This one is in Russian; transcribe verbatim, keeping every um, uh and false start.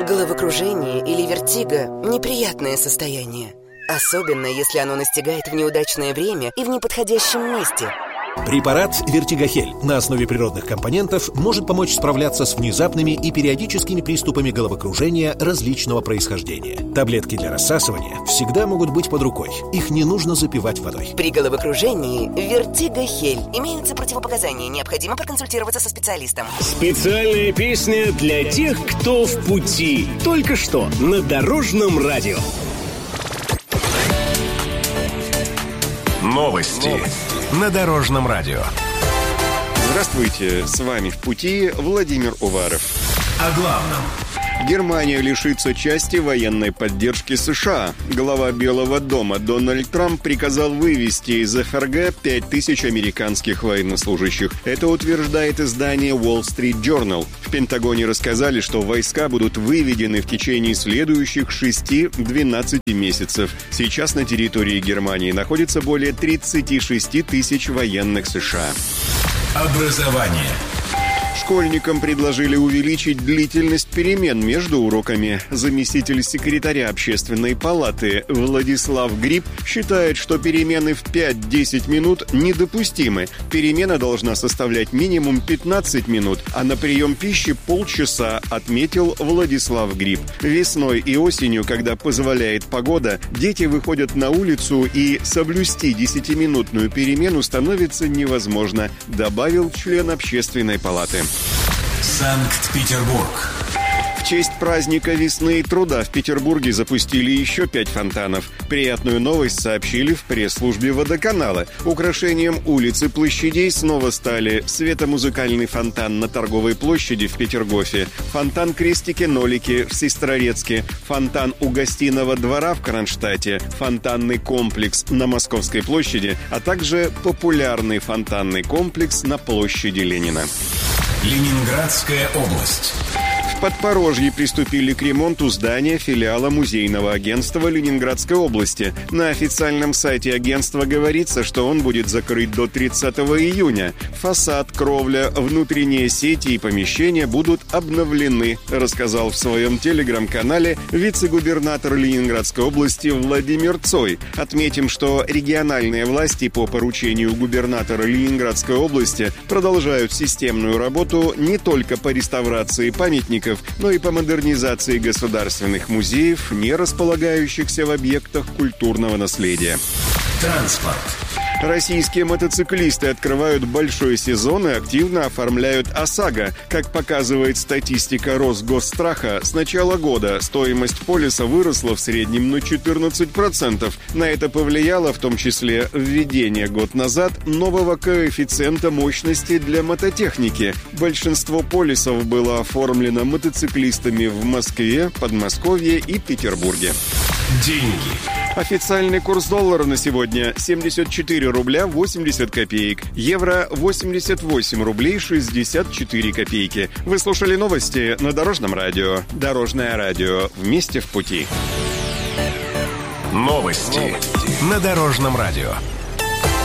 Головокружение или вертиго – неприятное состояние. Особенно, если оно настигает в неудачное время и в неподходящем месте. Препарат «Вертигохель» на основе природных компонентов может помочь справляться с внезапными и периодическими приступами головокружения различного происхождения. Таблетки для рассасывания всегда могут быть под рукой. Их не нужно запивать водой. При головокружении «Вертигохель» имеются противопоказания. Необходимо проконсультироваться со специалистом. Специальная песня для тех, кто в пути. Только что на Дорожном радио. Новости на Дорожном радио. Здравствуйте, с вами в пути Владимир Уваров. О главном. Германия лишится части военной поддержки США. Глава Белого дома Дональд Трамп приказал вывести из эф эр гэ пять тысяч американских военнослужащих. Это утверждает издание Wall Street Journal. В Пентагоне рассказали, что войска будут выведены в течение следующих шести-двенадцати месяцев. Сейчас на территории Германии находится более тридцати шести тысяч военных США. Образование. Школьникам предложили увеличить длительность перемен между уроками. Заместитель секретаря Общественной палаты Владислав Гриб считает, что перемены в пять-десять минут недопустимы. Перемена должна составлять минимум пятнадцать минут, а на прием пищи полчаса, отметил Владислав Гриб. Весной и осенью, когда позволяет погода, дети выходят на улицу, и соблюсти десятиминутную перемену становится невозможно, добавил член Общественной палаты. Санкт-Петербург. В честь праздника весны и труда в Петербурге запустили еще пять фонтанов. Приятную новость сообщили в пресс-службе водоканала. Украшением улиц и площадей снова стали светомузыкальный фонтан на Торговой площади в Петергофе, фонтан «Крестики-нолики» в Сестрорецке, фонтан у Гостиного двора в Кронштадте, фонтанный комплекс на Московской площади, а также популярный фонтанный комплекс на площади Ленина. Ленинградская область. В Подпорожье приступили к ремонту здания филиала музейного агентства Ленинградской области. На официальном сайте агентства говорится, что он будет закрыт до тридцатого июня. Фасад, кровля, внутренние сети и помещения будут обновлены, рассказал в своем телеграм-канале вице-губернатор Ленинградской области Владимир Цой. Отметим, что региональные власти по поручению губернатора Ленинградской области продолжают системную работу не только по реставрации памятников, но и по модернизации государственных музеев, не располагающихся в объектах культурного наследия. Транспорт. Российские мотоциклисты открывают большой сезон и активно оформляют ОСАГО. Как показывает статистика Росгосстраха, с начала года стоимость полиса выросла в среднем на четырнадцать процентов. На это повлияло в том числе введение год назад нового коэффициента мощности для мототехники. Большинство полисов было оформлено мотоциклистами в Москве, Подмосковье и Петербурге. Деньги. Официальный курс доллара на сегодня семьдесят четыре рубля восемьдесят копеек. Евро восемьдесят восемь рублей шестьдесят четыре копейки. Вы слушали новости на Дорожном радио. Дорожное радио. Вместе в пути. Новости на Дорожном радио.